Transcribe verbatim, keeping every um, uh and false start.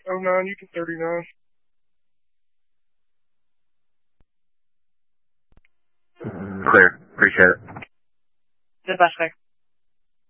oh nine, you can thirty-nine. Clear. Appreciate it. Goodbye, sir.